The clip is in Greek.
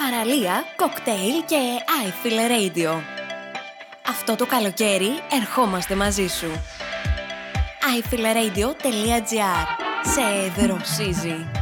παραλία, κοκτέιλ και iFeel Radio. Αυτό το καλοκαίρι ερχόμαστε μαζί σου. iFeelRadio.gr. Σε δροσίζει.